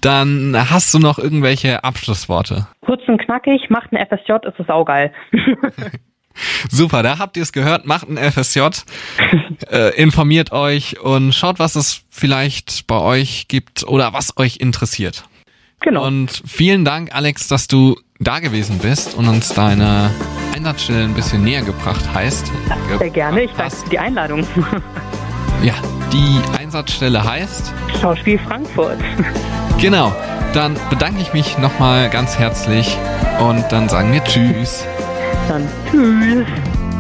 Dann hast du noch irgendwelche Abschlussworte? Kurz und knackig, macht ein FSJ, ist es saugeil. Super, da habt ihr es gehört, macht ein FSJ, informiert euch und schaut, was es vielleicht bei euch gibt oder was euch interessiert. Genau. Und vielen Dank, Alex, dass du da gewesen bist und uns deine Einsatzstelle ein bisschen näher gebracht hast. Sehr gerne, ich danke für die Einladung. Ja, die Einsatzstelle heißt Schauspiel Frankfurt. Genau, dann bedanke ich mich nochmal ganz herzlich und dann sagen wir Tschüss. Dann tschüss.